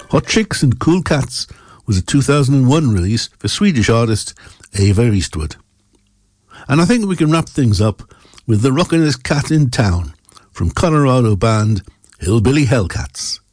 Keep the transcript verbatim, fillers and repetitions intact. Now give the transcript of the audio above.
Hot Chicks and Cool Cats was a two thousand one release for Swedish artist Eva Eastwood. And I think we can wrap things up with the rockin'est cat in town from Colorado band Hillbilly Hellcats.